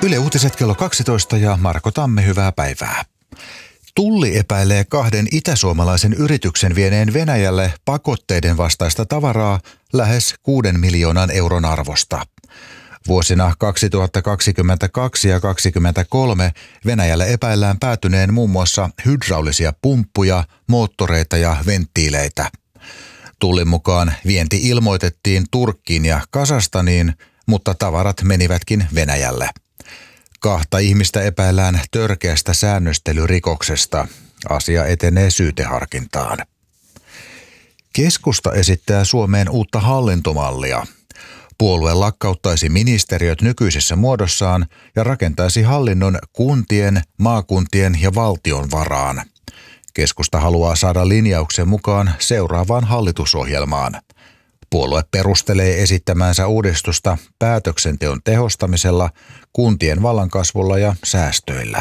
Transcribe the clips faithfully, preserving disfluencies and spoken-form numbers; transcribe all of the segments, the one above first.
Yle Uutiset kello kaksitoista ja Marko Tamme, hyvää päivää. Tulli epäilee kahden itäsuomalaisen yrityksen vieneen Venäjälle pakotteiden vastaista tavaraa lähes kuuden miljoonan euron arvosta. Vuosina kaksituhattakaksikymmentäkaksi ja kaksituhattakaksikymmentäkolme Venäjälle epäillään päätyneen muun muassa hydraulisia pumppuja, moottoreita ja venttiileitä. Tullin mukaan vienti ilmoitettiin Turkkiin ja Kazakstaniin, mutta tavarat menivätkin Venäjälle. Kahta ihmistä epäillään törkeästä säännöstelyrikoksesta. Asia etenee syyteharkintaan. Keskusta esittää Suomeen uutta hallintomallia. Puolue lakkauttaisi ministeriöt nykyisessä muodossaan ja rakentaisi hallinnon kuntien, maakuntien ja valtion varaan. Keskusta haluaa saada linjauksen mukaan seuraavaan hallitusohjelmaan. Puolue perustelee esittämänsä uudistusta päätöksenteon tehostamisella, kuntien vallankasvulla ja säästöillä.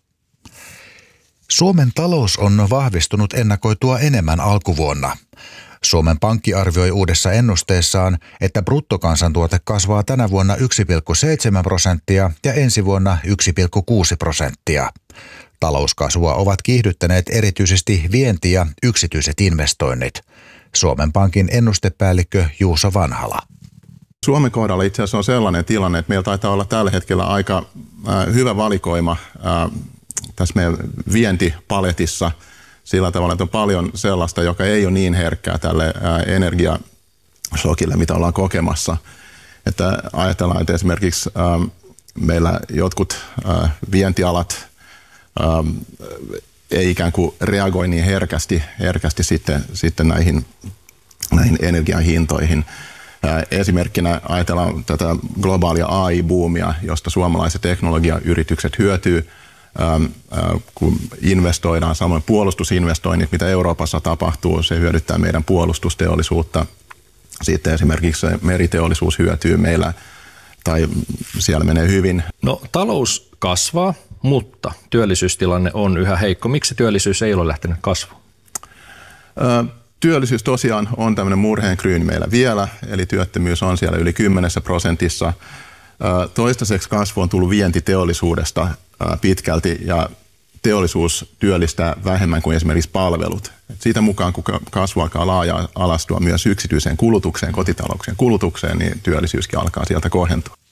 Suomen talous on vahvistunut ennakoitua enemmän alkuvuonna. Suomen Pankki arvioi uudessa ennusteessaan, että bruttokansantuote kasvaa tänä vuonna yksi pilkku seitsemän prosenttia ja ensi vuonna yksi pilkku kuusi prosenttia. Talouskasvua ovat kiihdyttäneet erityisesti vienti ja yksityiset investoinnit. Suomen Pankin ennustepäällikkö Juuso Vanhala. Suomen kohdalla itse asiassa on sellainen tilanne, että meillä taitaa olla tällä hetkellä aika äh, hyvä valikoima äh, tässä meidän vientipaletissa sillä tavalla, että on paljon sellaista, joka ei ole niin herkkää tälle äh, energiashokille, mitä ollaan kokemassa. Että ajatellaan, että esimerkiksi äh, meillä jotkut äh, vientialat äh, ei ikään kuin reagoi niin herkästi, herkästi sitten, sitten näihin, näihin energian hintoihin. Esimerkkinä ajatellaan tätä globaalia A I-buumia, josta suomalaiset teknologiayritykset hyötyy, kun investoidaan. Samoin puolustusinvestoinnit, mitä Euroopassa tapahtuu, se hyödyttää meidän puolustusteollisuutta. Sitten esimerkiksi se meriteollisuus hyötyy meillä, tai siellä menee hyvin. No, talous kasvaa, mutta työllisyystilanne on yhä heikko. Miksi työllisyys ei ole lähtenyt kasvuun? Ö, työllisyys tosiaan on tämmöinen murheenkryyni meillä vielä, eli työttömyys on siellä yli kymmenessä prosentissa. Ö, toistaiseksi kasvu on tullut vientiteollisuudesta ö, pitkälti, ja teollisuus työllistää vähemmän kuin esimerkiksi palvelut. Et siitä mukaan, kun kasvu alkaa laaja alastua myös yksityiseen kulutukseen, kotitalouksien kulutukseen, niin työllisyyskin alkaa sieltä kohentua.